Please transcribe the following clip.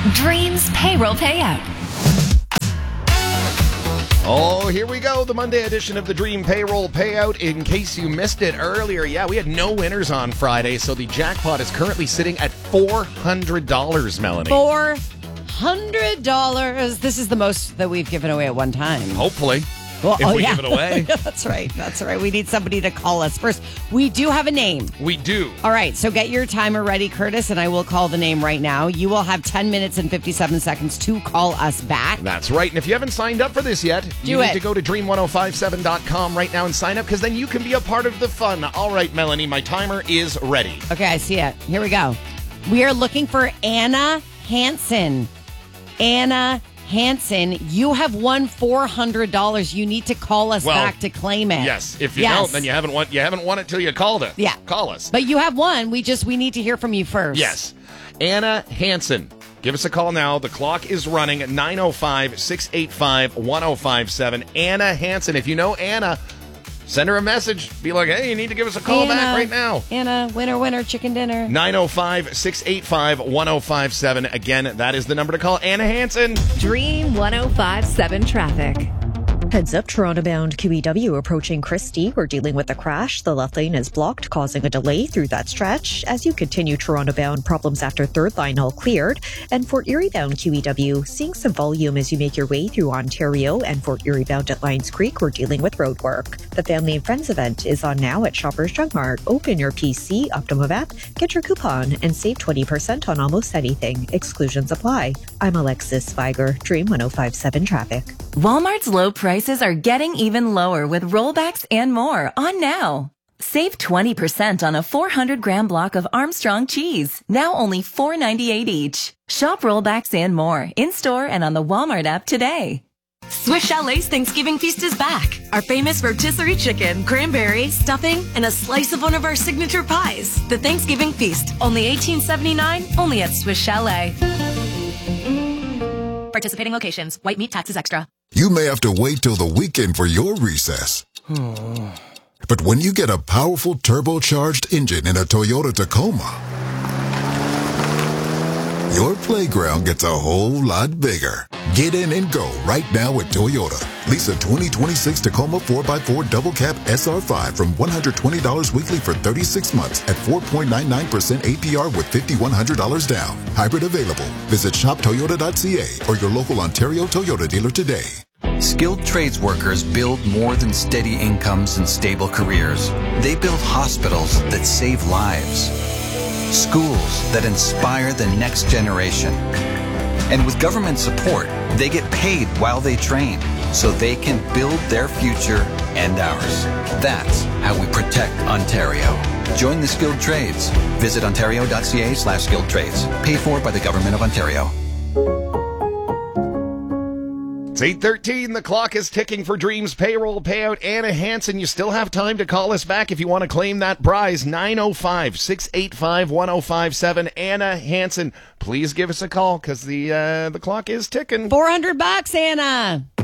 Dreams Payroll Payout. Oh, here we go. The Monday edition of the Dream Payroll Payout. In case you missed it earlier, we had no winners on Friday, so the jackpot is currently sitting at $400, Melanie. $400. This is the most that we've given away at one time. Hopefully. Well, if we give it away. That's right. We need somebody to call us first. We do have a name. We do. All right. So get your timer ready, Curtis, and I will call the name right now. You will have 10 minutes and 57 seconds to call us back. That's right. And if you haven't signed up for this yet, you need to go to dream1057.com right now and sign up, because then you can be a part of the fun. All right, Melanie, my timer is ready. Okay, I see it. Here we go. We are looking for Anna Hansen. Anna Hansen, you have won $400. You need to call us back to claim it. Yes. If you don't, then you haven't won it till you called it. Yeah. Call us. But you have won. We need to hear from you first. Yes. Anna Hansen. Give us a call now. The clock is running at 905-685-1057. Anna Hansen. If you know Anna, send her a message. Be like, hey, you need to give us a call back right now. Anna, winner, chicken dinner. 905-685-1057. Again, that is the number to call. Anna Hansen. Dream 1057 traffic. Heads up, Toronto-bound QEW approaching Christie. We're dealing with a crash. The left lane is blocked, causing a delay through that stretch. As you continue Toronto-bound, problems after third line all cleared. And Fort Erie-bound QEW, seeing some volume as you make your way through Ontario. And Fort Erie-bound at Lions Creek, we're dealing with road work. The Family and Friends event is on now at Shoppers Drug Mart. Open your PC, Optimum app, get your coupon, and save 20% on almost anything. Exclusions apply. I'm Alexis Viger, Dream 1057 Traffic. Walmart's low prices are getting even lower with rollbacks and more on now. Save 20% on a 400-gram block of Armstrong cheese, now only $4.98 each. Shop rollbacks and more in-store and on the Walmart app today. Swiss Chalet's Thanksgiving Feast is back. Our famous rotisserie chicken, cranberry, stuffing, and a slice of one of our signature pies. The Thanksgiving Feast, only $18.79, only at Swiss Chalet. Participating locations. White meat taxes extra. You may have to wait till the weekend for your recess. But when you get a powerful turbocharged engine in a Toyota Tacoma, your playground gets a whole lot bigger. Get in and go right now at Toyota. Lease a 2026 Tacoma 4x4 Double Cab SR5 from $120 weekly for 36 months at 4.99% APR with $5,100 down. Hybrid available. Visit shoptoyota.ca or your local Ontario Toyota dealer today. Skilled trades workers build more than steady incomes and stable careers. They build hospitals that save lives, schools that inspire the next generation. And with government support, they get paid while they train, so they can build their future and ours. That's how we protect Ontario. Join the skilled trades. Visit ontario.ca/skilled trades. Paid for by the Government of Ontario. It's 8:13. The clock is ticking for Dreams Payroll Payout. Anna Hansen, you still have time to call us back if you want to claim that prize. 905-685-1057. Anna Hansen, please give us a call because the clock is ticking. $400, Anna.